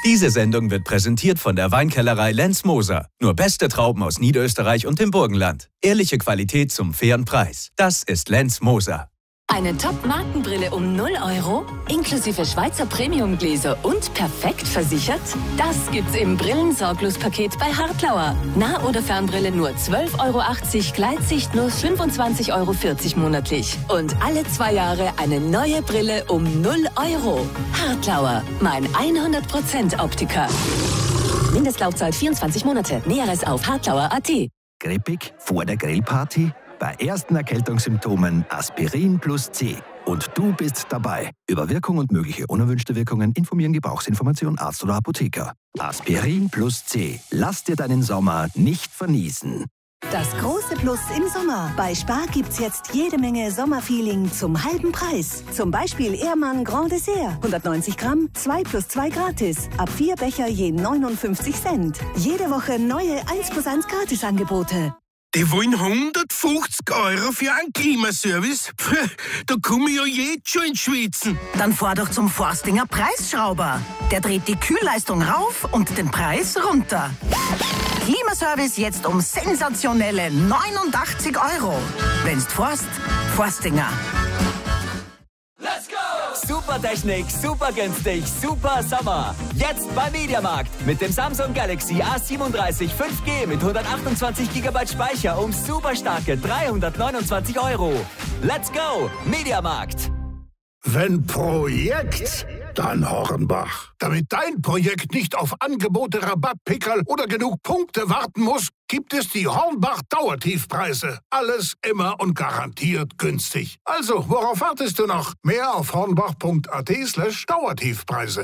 Diese Sendung wird präsentiert von der Weinkellerei Lenz Moser. Nur beste Trauben aus Niederösterreich und dem Burgenland. Ehrliche Qualität zum fairen Preis. Das ist Lenz Moser. Eine Top-Markenbrille um 0 €, inklusive Schweizer Premiumgläser und perfekt versichert? Das gibt's im Brillensorglos-Paket bei Hartlauer. Nah- oder Fernbrille nur 12,80 €, Gleitsicht nur 25,40 € monatlich. Und alle 2 Jahre eine neue Brille um 0 €. Hartlauer, mein 100% Optiker. Mindestlaufzeit 24 Monate. Näheres auf hartlauer.at. Grippig vor der Grillparty? Bei ersten Erkältungssymptomen Aspirin plus C. Und du bist dabei. Über Wirkung und mögliche unerwünschte Wirkungen informieren Gebrauchsinformation Arzt oder Apotheker. Aspirin plus C. Lass dir deinen Sommer nicht verniesen. Das große Plus im Sommer. Bei Spar gibt's jetzt jede Menge Sommerfeeling zum halben Preis. Zum Beispiel Ehrmann Grand Dessert. 190 Gramm, 2 plus 2 gratis. Ab 4 Becher je 59 Cent. Jede Woche neue 1+1 Gratisangebote. Die wollen 150 € für einen Klimaservice? Da komme ich ja jetzt schon ins Schwitzen. Dann fahr doch zum Forstinger Preisschrauber. Der dreht die Kühlleistung rauf und den Preis runter. Klimaservice jetzt um sensationelle 89 €. Wenn's fährst, Forstinger. Let's go! Super Technik, super günstig, super Sommer. Jetzt beim Mediamarkt mit dem Samsung Galaxy A37 5G mit 128 GB Speicher um super starke 329 €. Let's go! Mediamarkt. Wenn Projekt, dann Hornbach. Damit dein Projekt nicht auf Angebote, Rabattpickerl oder genug Punkte warten muss, gibt es die Hornbach Dauertiefpreise. Alles immer und garantiert günstig. Also, worauf wartest du noch? Mehr auf hornbach.at/Dauertiefpreise.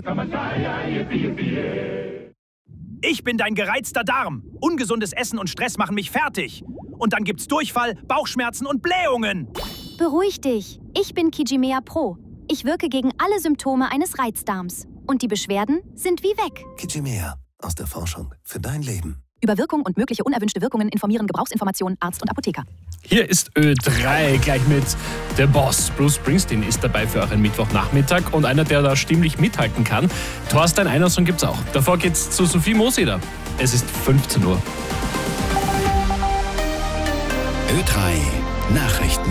Ich bin dein gereizter Darm. Ungesundes Essen und Stress machen mich fertig. Und dann gibt's Durchfall, Bauchschmerzen und Blähungen. Beruhig dich. Ich bin Kijimea Pro. Ich wirke gegen alle Symptome eines Reizdarms. Und die Beschwerden sind wie weg. Kijimea. Aus der Forschung für dein Leben. Über Wirkung und mögliche unerwünschte Wirkungen informieren Gebrauchsinformationen Arzt und Apotheker. Hier ist Ö3 gleich mit der Boss. Bruce Springsteen ist dabei für euren Mittwochnachmittag und einer, der da stimmlich mithalten kann. Thorstein Einerson gibt's auch. Davor geht's zu Sophie Moseder. Es ist 15 Uhr. Ö3 Nachrichten.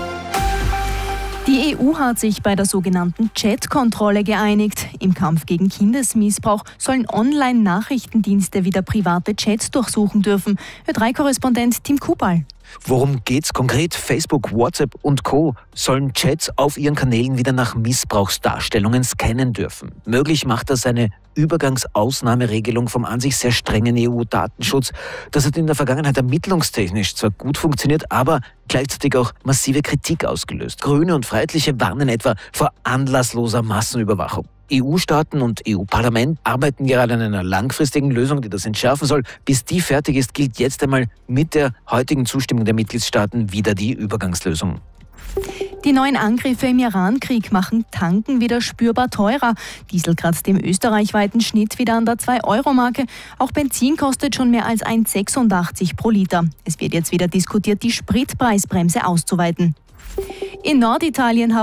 Die EU hat sich bei der sogenannten Chat-Kontrolle geeinigt. Im Kampf gegen Kindesmissbrauch sollen Online-Nachrichtendienste wieder private Chats durchsuchen dürfen. Ö3-Korrespondent Tim Kubal. Worum geht's konkret? Facebook, WhatsApp und Co. sollen Chats auf ihren Kanälen wieder nach Missbrauchsdarstellungen scannen dürfen. Möglich macht das eine Übergangsausnahmeregelung vom an sich sehr strengen EU-Datenschutz. Das hat in der Vergangenheit ermittlungstechnisch zwar gut funktioniert, aber gleichzeitig auch massive Kritik ausgelöst. Grüne und Freiheitliche warnen etwa vor anlassloser Massenüberwachung. EU-Staaten und EU-Parlament arbeiten gerade an einer langfristigen Lösung, die das entschärfen soll. Bis die fertig ist, gilt jetzt einmal mit der heutigen Zustimmung der Mitgliedstaaten wieder die Übergangslösung. Die neuen Angriffe im Iran-Krieg machen Tanken wieder spürbar teurer. Diesel kratzt im österreichweiten Schnitt wieder an der 2-Euro-Marke. Auch Benzin kostet schon mehr als 1,86 pro Liter. Es wird jetzt wieder diskutiert, die Spritpreisbremse auszuweiten. In Norditalien haben